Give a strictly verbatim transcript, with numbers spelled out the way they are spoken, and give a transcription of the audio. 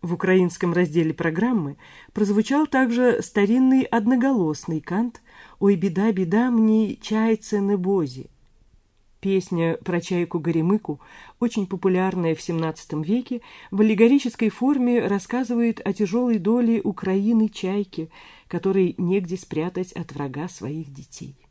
В украинском разделе программы прозвучал также старинный одноголосный кант «Ой, беда, беда, мне чайце не бозі». Песня про чайку-горемыку, очень популярная в семнадцатом веке, в аллегорической форме рассказывает о тяжелой доле Украины чайки, которой негде спрятать от врага своих детей.